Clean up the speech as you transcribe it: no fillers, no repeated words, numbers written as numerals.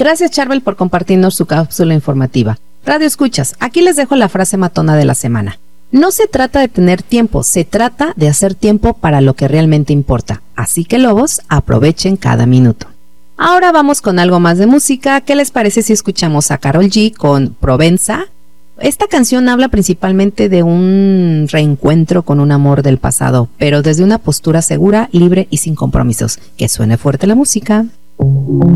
Gracias, Charbel, por compartirnos su cápsula informativa. Radio Escuchas, aquí les dejo la frase matona de la semana. No se trata de tener tiempo, se trata de hacer tiempo para lo que realmente importa. Así que, lobos, aprovechen cada minuto. Ahora vamos con algo más de música. ¿Qué les parece si escuchamos a Karol G con Provenza? Esta canción habla principalmente de un reencuentro con un amor del pasado, pero desde una postura segura, libre y sin compromisos. Que suene fuerte la música.